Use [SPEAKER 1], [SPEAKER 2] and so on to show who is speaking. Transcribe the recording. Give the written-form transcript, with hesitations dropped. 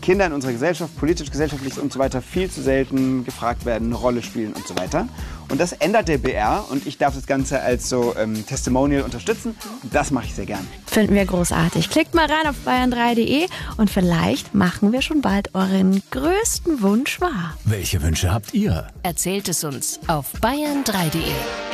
[SPEAKER 1] Kinder in unserer Gesellschaft, politisch, gesellschaftlich und so weiter, viel zu selten gefragt werden, eine Rolle spielen und so weiter. Und das ändert der BR und ich darf das Ganze als so Testimonial unterstützen. Das mache ich sehr gern.
[SPEAKER 2] Finden wir großartig. Klickt mal rein auf bayern3.de und vielleicht machen wir schon bald euren größten Wunsch wahr.
[SPEAKER 3] Welche Wünsche habt ihr?
[SPEAKER 4] Erzählt es uns auf bayern3.de.